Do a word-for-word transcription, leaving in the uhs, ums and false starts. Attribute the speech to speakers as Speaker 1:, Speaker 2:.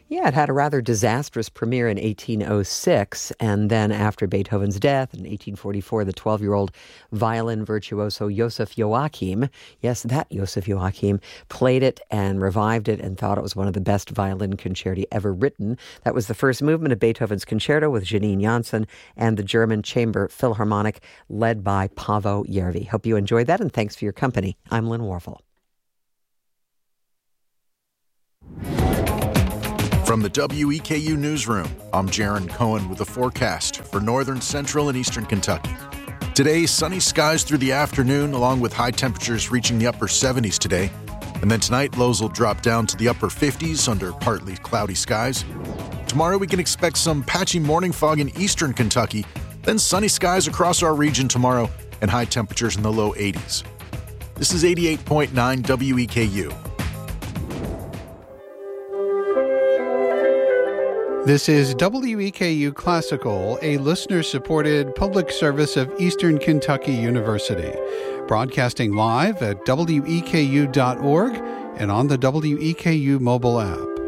Speaker 1: Yeah, it had a rather disastrous premiere in eighteen oh six, and then after Beethoven's death in eighteen forty-four, the twelve-year-old violin virtuoso Joseph Joachim, yes, that Joseph Joachim, played it and revived it and thought it was one of the best violin concerti ever written. That was the first movement of Beethoven's concerto with Janine Janssen and the German Chamber Philharmonic led by Paavo Järvi. Hope you enjoyed that, and thanks for your company. I'm Lynn Warfel.
Speaker 2: From the W E K U Newsroom, I'm Jaron Cohen with the forecast for northern, central, and eastern Kentucky. Today, sunny skies through the afternoon, along with high temperatures reaching the upper seventies today. And then tonight, lows will drop down to the upper fifties under partly cloudy skies. Tomorrow, we can expect some patchy morning fog in eastern Kentucky, then sunny skies across our region tomorrow, and high temperatures in the low eighties. This is eighty-eight point nine W E K U.
Speaker 3: This is W E K U Classical, a listener-supported public service of Eastern Kentucky University, broadcasting live at W E K U dot org and on the W E K U mobile app.